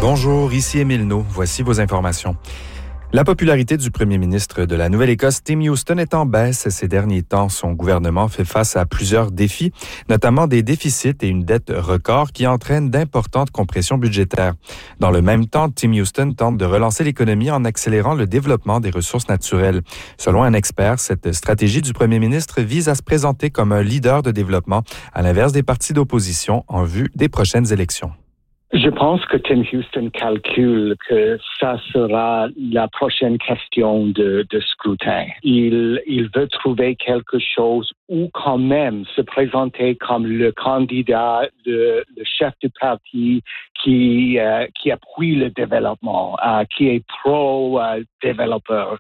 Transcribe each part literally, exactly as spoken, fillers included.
Bonjour, ici Émile No. Voici vos informations. La popularité du premier ministre de la Nouvelle-Écosse, Tim Houston, est en baisse ces derniers temps. Son gouvernement fait face à plusieurs défis, notamment des déficits et une dette record qui entraînent d'importantes compressions budgétaires. Dans le même temps, Tim Houston tente de relancer l'économie en accélérant le développement des ressources naturelles. Selon un expert, cette stratégie du premier ministre vise à se présenter comme un leader de développement, à l'inverse des partis d'opposition en vue des prochaines élections. Je pense que Tim Houston calcule que ça sera la prochaine question de, de scrutin. Il, il veut trouver quelque chose ou quand même se présenter comme le candidat, le, le chef du parti qui, euh, qui appuie le développement, euh, qui est pro-développeur.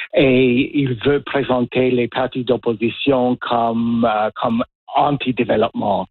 Et il veut présenter les partis d'opposition comme, euh, comme anti-développement.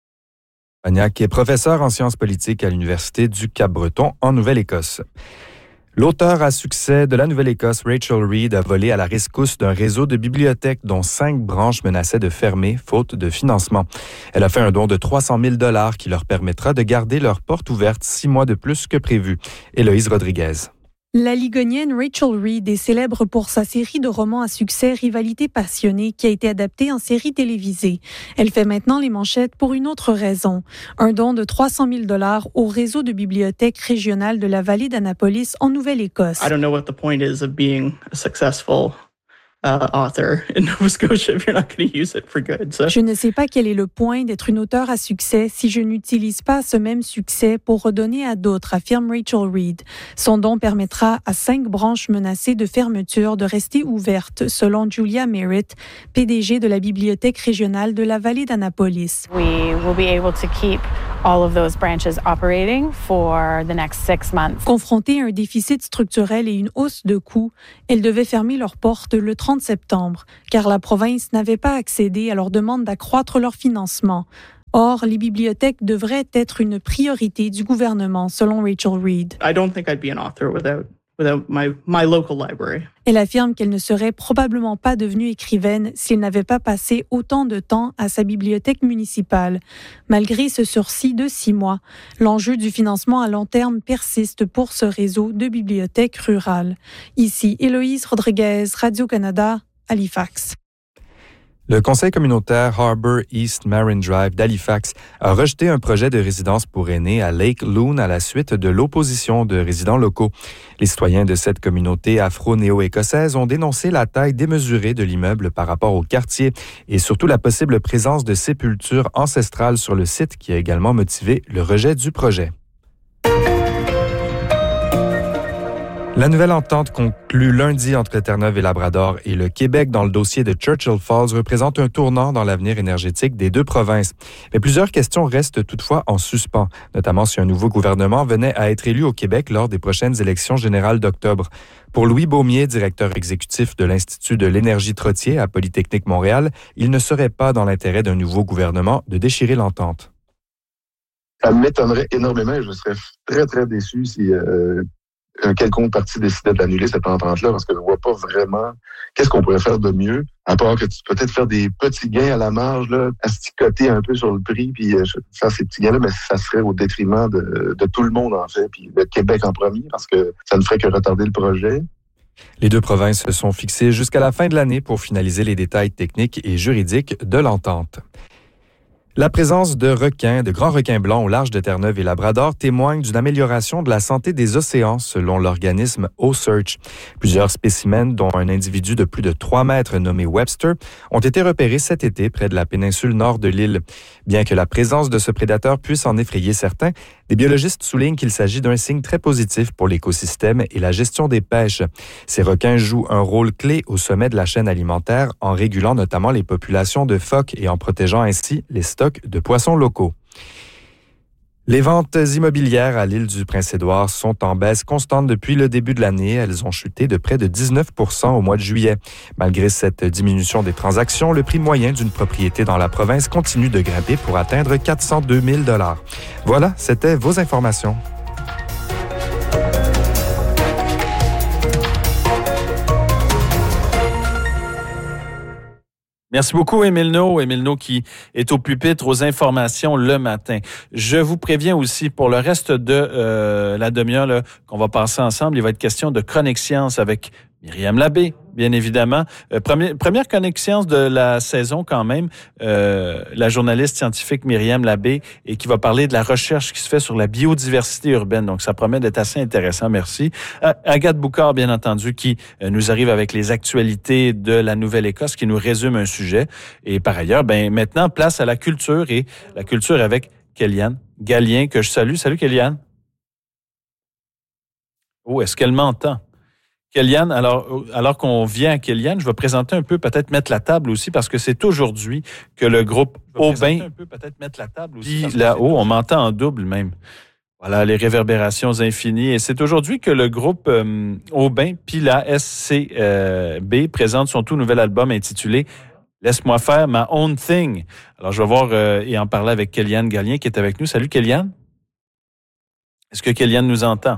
Agnac est professeur en sciences politiques à l'Université du Cap-Breton en Nouvelle-Écosse. L'auteure à succès de la Nouvelle-Écosse, Rachel Reid, a volé à la rescousse d'un réseau de bibliothèques dont cinq branches menaçaient de fermer faute de financement. Elle a fait un don de trois cent mille dollars qui leur permettra de garder leurs portes ouvertes six mois de plus que prévu. Héloïse Rodriguez. La Ligonienne Rachel Reid est célèbre pour sa série de romans à succès Rivalité passionnée qui a été adaptée en série télévisée. Elle fait maintenant les manchettes pour une autre raison. Un don de trois cent mille dollars au réseau de bibliothèques régionales de la vallée d'Annapolis en Nouvelle-Écosse. I don't know what the point is of being a successful Uh, author in Nova Scotia if you're not going to use it for good. So. Je ne sais pas quel est le point d'être une auteure à succès si je n'utilise pas ce même succès pour redonner à d'autres, affirme Rachel Reid. Son don permettra à cinq branches menacées de fermeture de rester ouvertes, selon Julia Merritt, P D G de la Bibliothèque régionale de la vallée d'Annapolis. We will be able to keep all of those branches operating for the next six months. Confrontée à un déficit structurel et une hausse de coûts, elles devaient fermer leurs portes le trente septembre, car la province n'avait pas accédé à leur demande d'accroître leur financement. Or, les bibliothèques devraient être une priorité du gouvernement, selon Rachel Reid. I don't think I'd be an author without without my my local library. Elle affirme qu'elle ne serait probablement pas devenue écrivaine s'il n'avait pas passé autant de temps à sa bibliothèque municipale. Malgré ce sursis de six mois, l'enjeu du financement à long terme persiste pour ce réseau de bibliothèques rurales. Ici, Héloïse Rodriguez, Radio-Canada, Halifax. Le conseil communautaire Harbour East Marine Drive d'Halifax a rejeté un projet de résidence pour aînés à Lake Loon à la suite de l'opposition de résidents locaux. Les citoyens de cette communauté afro-néo-écossaise ont dénoncé la taille démesurée de l'immeuble par rapport au quartier et surtout la possible présence de sépultures ancestrales sur le site qui a également motivé le rejet du projet. La nouvelle entente conclue lundi entre Terre-Neuve et Labrador et le Québec dans le dossier de Churchill Falls représente un tournant dans l'avenir énergétique des deux provinces. Mais plusieurs questions restent toutefois en suspens, notamment si un nouveau gouvernement venait à être élu au Québec lors des prochaines élections générales d'octobre. Pour Louis Beaumier, directeur exécutif de l'Institut de l'énergie Trottier à Polytechnique Montréal, il ne serait pas dans l'intérêt d'un nouveau gouvernement de déchirer l'entente. Ça m'étonnerait énormément. Je serais très, très déçu si... Euh... un quelconque parti décidait d'annuler cette entente-là, parce que je vois pas vraiment qu'est-ce qu'on pourrait faire de mieux, à part que tu peux peut-être faire des petits gains à la marge, là, asticoter un peu sur le prix, puis faire ces petits gains-là, mais ça serait au détriment de, de tout le monde, en fait, puis le Québec en premier, parce que ça ne ferait que retarder le projet. Les deux provinces se sont fixées jusqu'à la fin de l'année pour finaliser les détails techniques et juridiques de l'entente. La présence de requins, de grands requins blancs au large de Terre-Neuve et Labrador témoigne d'une amélioration de la santé des océans selon l'organisme O-Search. Plusieurs spécimens, dont un individu de plus de trois mètres nommé Webster, ont été repérés cet été près de la péninsule nord de l'île. Bien que la présence de ce prédateur puisse en effrayer certains, des biologistes soulignent qu'il s'agit d'un signe très positif pour l'écosystème et la gestion des pêches. Ces requins jouent un rôle clé au sommet de la chaîne alimentaire en régulant notamment les populations de phoques et en protégeant ainsi les stocks de poissons locaux. Les ventes immobilières à l'île du Prince-Édouard sont en baisse constante depuis le début de l'année. Elles ont chuté de près de dix-neuf pour cent au mois de juillet. Malgré cette diminution des transactions, le prix moyen d'une propriété dans la province continue de grimper pour atteindre quatre cent deux mille dollars. Voilà, c'était vos informations. Merci beaucoup, Émile No. Émile No qui est au pupitre aux informations le matin. Je vous préviens aussi, pour le reste de euh, la demi-heure là, qu'on va passer ensemble, il va être question de Chronique Science avec Myriam Labbé, bien évidemment. Euh, première, première Chronique Science de la saison quand même, euh, la journaliste scientifique Myriam Labbé, et qui va parler de la recherche qui se fait sur la biodiversité urbaine. Donc, ça promet d'être assez intéressant. Merci. Euh, Agathe Boucard, bien entendu, qui euh, nous arrive avec les actualités de la Nouvelle-Écosse, qui nous résume un sujet. Et par ailleurs, ben maintenant, place à la culture, et la culture avec Kéliane Gallien, que je salue. Salut, Kéliane. Oh, est-ce qu'elle m'entend? Kéliane, alors, alors qu'on vient à Kéliane, je vais présenter un peu, peut-être mettre la table aussi, parce que c'est aujourd'hui que le groupe Aubin... un peu, peut-être mettre la table aussi. Puis là-haut, on m'entend en double même. Voilà, les réverbérations infinies. Et c'est aujourd'hui que le groupe euh, Aubin, puis la S C B, présente son tout nouvel album intitulé « Laisse-moi faire ma own thing ». Alors, je vais voir euh, et en parler avec Kéliane Gallien qui est avec nous. Salut, Kéliane. Est-ce que Kéliane nous entend?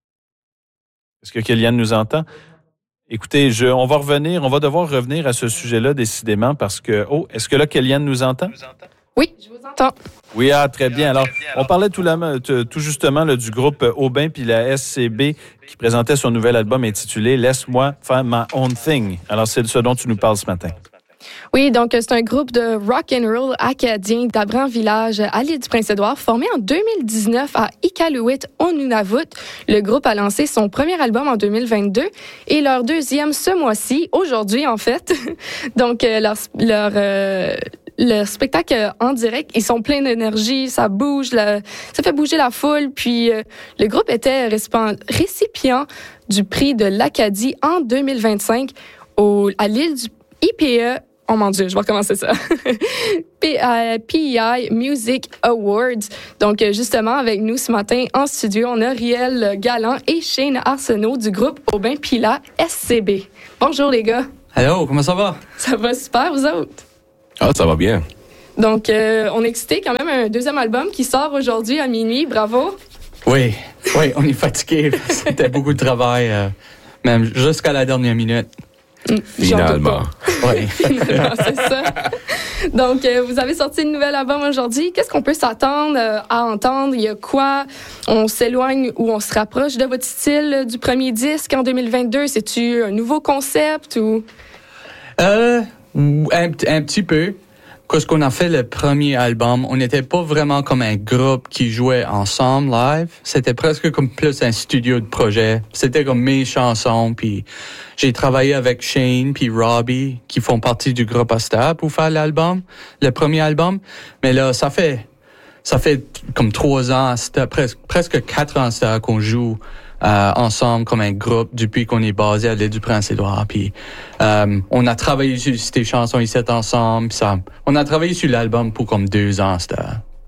Est-ce que Kéliane nous entend? Écoutez, je, on va revenir, on va devoir revenir à ce sujet-là décidément parce que... Oh, est-ce que là, Kéliane nous entend? Oui, je vous entends. Oui, ah, très bien. Alors, on parlait tout, la, tout justement là, du groupe Aubin puis la S C B qui présentait son nouvel album intitulé « Laisse-moi faire my own thing ». Alors, c'est de ce dont tu nous parles ce matin. Oui, donc c'est un groupe de rock and roll acadien d'Abran Village à l'île du Prince-Édouard, formé en deux mille dix-neuf à Iqaluit, au Nunavut. Le groupe a lancé son premier album en deux mille vingt-deux et leur deuxième ce mois-ci, aujourd'hui en fait. Donc euh, leur leur euh, le spectacle en direct, ils sont pleins d'énergie, ça bouge, la, ça fait bouger la foule. Puis euh, le groupe était récipient du prix de l'Acadie en deux mille vingt-cinq au, à l'île du I P E. Oh mon Dieu, je vais recommencer ça. P I I Music Awards. Donc, justement, avec nous ce matin en studio, on a Riel Galland et Shane Arsenault du groupe Aubin puis la S C B. Bonjour les gars. Hello, comment ça va? Ça va super, vous autres? Ah, ça va bien. Donc, euh, on est excités quand même, un deuxième album qui sort aujourd'hui à minuit. Bravo. Oui, oui, on est fatigués. C'était beaucoup de travail, euh, même jusqu'à la dernière minute. Finalement. Oui. Finalement, c'est ça. Donc, euh, vous avez sorti une nouvelle album aujourd'hui. Qu'est-ce qu'on peut s'attendre euh, à entendre? Il y a quoi? On s'éloigne ou on se rapproche de votre style euh, du premier disque en deux mille vingt-deux? C'est-tu un nouveau concept ou? Euh, un, un petit peu. Quand on a fait le premier album, on n'était pas vraiment comme un groupe qui jouait ensemble live. C'était presque comme plus un studio de projet. C'était comme mes chansons, puis j'ai travaillé avec Shane puis Robbie, qui font partie du groupe Asta pour faire l'album, le premier album. Mais là, ça fait, ça fait comme trois ans, c'était presque, presque quatre ans ça, qu'on joue Euh, ensemble comme un groupe depuis qu'on est basé à l'île du Prince-Édouard. Puis euh, on a travaillé sur ces chansons ici ensemble. Puis ça, on a travaillé sur l'album pour comme deux ans. C'était...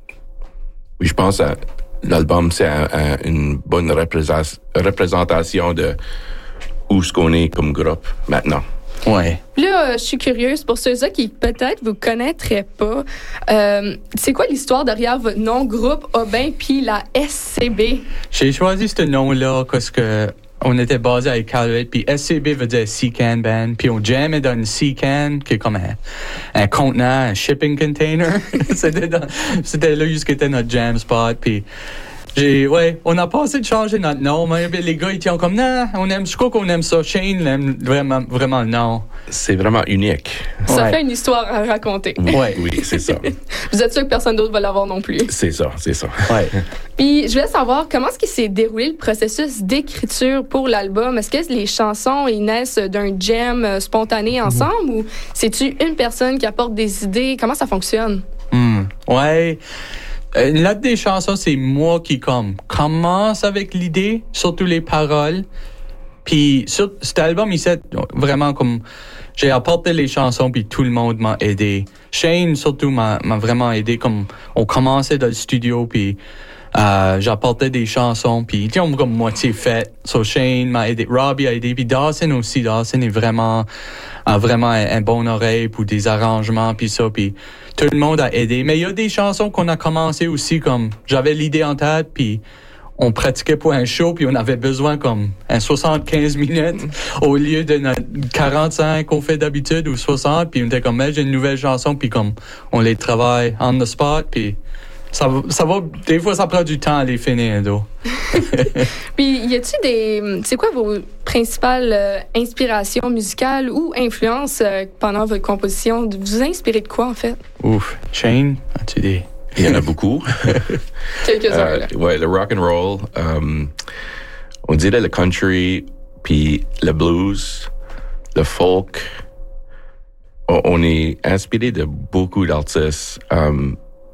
Oui, je pense que l'album c'est un, un, une bonne représent- représentation de où ce qu'on est comme groupe maintenant. Ouais. Là, je suis curieuse pour ceux-là qui peut-être vous connaîtraient pas. Euh, c'est quoi l'histoire derrière votre nom, groupe Aubin puis la S C B? J'ai choisi ce nom-là parce que on était basé à Iqaluit, puis S C B veut dire Sea Can Band, puis on jammait dans une Sea Can, qui est comme un, un contenant, un shipping container. c'était, dans, c'était là où était notre jam spot, puis j'ai, ouais, on a passé de changer notre nom, mais les gars, ils étaient comme, non, on aime, je crois qu'on aime ça. Shane aime vraiment, vraiment le nom. C'est vraiment unique. Ça ouais. fait une histoire à raconter. Ouais. Oui, c'est ça. Vous êtes sûr que personne d'autre va l'avoir non plus? C'est ça, c'est ça. Ouais. Puis, je voulais savoir, comment est-ce qu'il s'est déroulé le processus d'écriture pour l'album? Est-ce que les chansons, ils naissent d'un jam spontané ensemble mm-hmm. ou c'est-tu une personne qui apporte des idées? Comment ça fonctionne? Mm. Ouais. Euh, L'une des chansons, c'est moi qui comme commence avec l'idée, surtout les paroles. Puis sur cet album, il s'est vraiment comme j'ai apporté les chansons, puis tout le monde m'a aidé. Shane surtout m'a, m'a vraiment aidé. Comme on commençait dans le studio, puis euh, j'apportais des chansons, puis ils ont comme moitié fait. So Shane m'a aidé, Robbie a aidé, puis Dawson aussi. Dawson est vraiment a vraiment un, un bon oreille pour des arrangements, puis ça, puis tout le monde a aidé. Mais il y a des chansons qu'on a commencé aussi, comme j'avais l'idée en tête, puis on pratiquait pour un show, puis on avait besoin comme un soixante-quinze minutes au lieu de notre quarante-cinq qu'on fait d'habitude ou soixante, puis on était comme, mais j'ai une nouvelle chanson, puis comme on les travaille on the spot, puis ça, ça va, des fois ça prend du temps à les finir, donc. Puis y a-tu des, c'est quoi vos principales euh, inspirations musicales ou influences euh, pendant votre composition? Vous vous inspirez de quoi en fait? Ouf, Shane, as-tu des... Il y en a beaucoup. Quelques-uns, euh, là. Ouais, le rock and roll, um, on dirait le country, puis le blues, le folk. On, on est inspiré de beaucoup d'artistes. Um,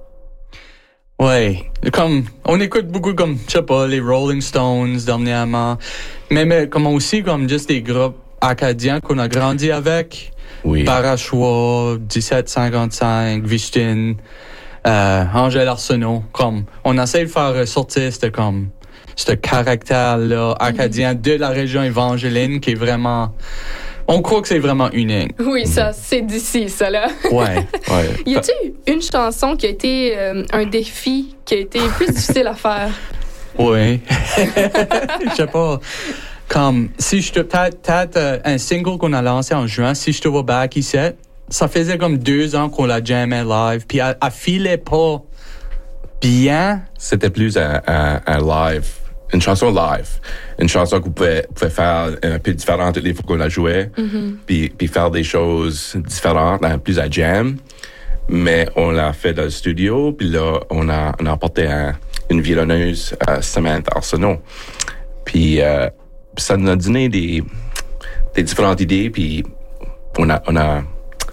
Ouais, comme on écoute beaucoup comme je sais pas les Rolling Stones dernièrement, mais, mais comme aussi comme juste des groupes acadiens qu'on a grandi avec. Oui. Parachois, dix-sept cinquante-cinq, Vichtin, euh, Angèle Arsenault. Comme on essaie de faire ressortir ce comme ce caractère là acadien mm-hmm. de la région évangéline qui est vraiment. On croit que c'est vraiment unique. Oui, ça, c'est d'ici, ça, là. Ouais, ouais. Y a-t-il une chanson qui a été euh, un défi, qui a été plus difficile à faire? Oui. Je sais pas. Comme, si je te... Peut-être, peut-être euh, un single qu'on a lancé en juin, Si je te vois back ici, ça faisait comme deux ans qu'on l'a jamais live, puis elle, elle filait pas bien. C'était plus un, un, un live. Une chanson live. Une chanson qu'on pouvait, pouvait faire un peu différente toutes les fois qu'on la jouait. Mm-hmm. Puis, puis faire des choses différentes, plus à jam. Mais on l'a fait dans le studio. Puis là, on a, on a apporté un, une violonneuse, euh, Samantha Arsenault. Puis euh, ça nous a donné des, des différentes idées. Puis on a, on a,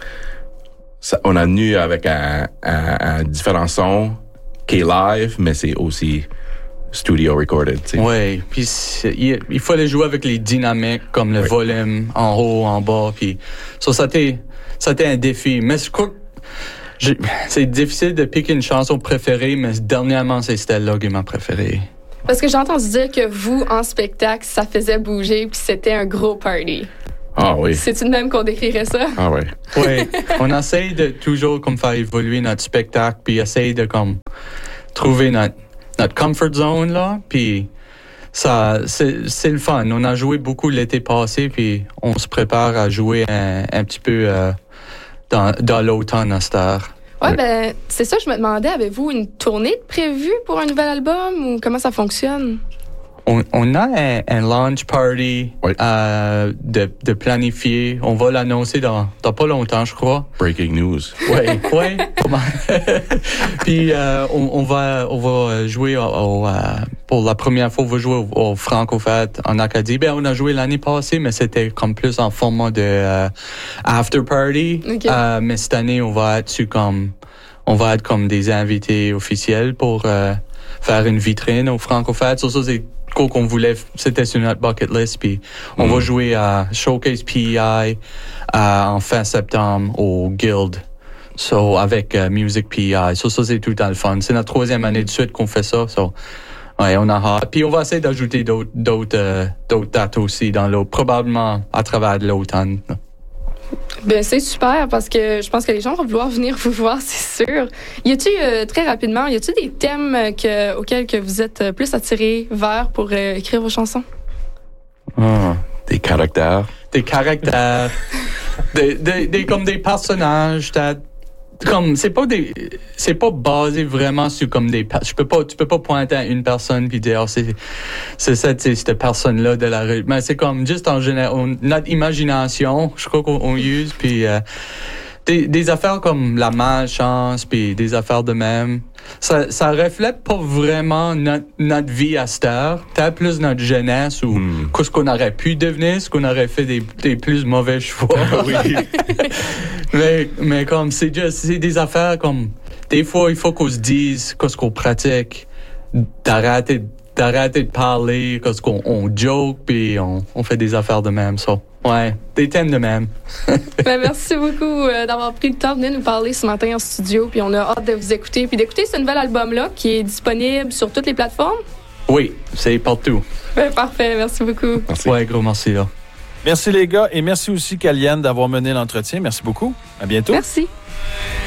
ça, on a venu avec un, un, un différent son qui est live, mais c'est aussi studio recorded, tu sais. Oui, puis il, il fallait jouer avec les dynamiques, comme le oui. volume en haut, en bas, puis ça, ça c'était, ça c'était un défi. Mais je crois que c'est difficile de piquer une chanson préférée, mais dernièrement, c'est celle-là qui est ma préférée. Parce que j'ai entendu dire que vous, en spectacle, ça faisait bouger, puis c'était un gros party. Ah oui. C'est-tu de même qu'on décrirait ça? Ah oui. Oui, on essaye de toujours comme faire évoluer notre spectacle, puis essayer de comme trouver notre notre comfort zone, là, puis ça, c'est, c'est le fun. On a joué beaucoup l'été passé, puis on se prépare à jouer un, un petit peu euh, dans, dans l'automne à cette heure. Ouais, oui. Ben, c'est ça, je me demandais, avez-vous une tournée prévue pour un nouvel album, ou comment ça fonctionne? On, on a un, un launch party oui. euh, de, de planifier. On va l'annoncer dans, dans pas longtemps, je crois. Breaking news. Oui, oui. Puis euh, on, on va on va jouer au, au, euh, pour la première fois, on va jouer au, au Franco-Fête en Acadie. Ben on a joué l'année passée, mais c'était comme plus en format de euh, after party. Okay. Euh, mais cette année, on va être sur comme on va être comme des invités officiels pour euh, faire une vitrine au Franco-Fête. So, ça c'est quoi qu'on voulait, c'était sur notre bucket list, puis on mm. va jouer à Showcase P E I à, en fin septembre au Guild, so, avec uh, Music P E I. So, ça, c'est tout le temps le fun. C'est notre troisième année de suite qu'on fait ça, so, ouais, on a hâte. Puis on va essayer d'ajouter d'autres, d'autres, euh, d'autres dates aussi dans l'autre, probablement à travers de l'automne. Ben c'est super parce que je pense que les gens vont vouloir venir vous voir, c'est sûr. Y a-tu euh, très rapidement, y a-tu des thèmes que, auxquels que vous êtes plus attirés vers pour euh, écrire vos chansons? Oh, des caractères. Des caractères. des, des, des, comme des personnages. Comme c'est pas des, c'est pas basé vraiment sur comme des. Je peux pas, tu peux pas pointer à une personne puis dire oh, c'est, c'est cette, c'est cette personne-là de la rue. Mais c'est comme juste en général, on, notre imagination, je crois qu'on on use puis euh, des, des affaires comme la malchance puis des affaires de même. Ça, ça reflète pas vraiment notre, notre vie à cette heure. Peut-être plus notre jeunesse ou mm. ce qu'on aurait pu devenir, ce qu'on aurait fait des, des plus mauvais choix. Oui. mais, mais comme c'est juste, c'est des affaires comme, des fois, il faut qu'on se dise ce qu'on pratique, d'arrêter, d'arrêter de parler, parce qu'on on joke, puis on, on fait des affaires de même, ça. Ouais, des thèmes de même. Ben, merci beaucoup euh, d'avoir pris le temps de venir nous parler ce matin en studio, puis on a hâte de vous écouter, puis d'écouter ce nouvel album-là qui est disponible sur toutes les plateformes. Oui, c'est partout. Ben, parfait, merci beaucoup. Merci. Ouais, gros merci là. Merci les gars, et merci aussi Kaliane d'avoir mené l'entretien. Merci beaucoup. À bientôt. Merci.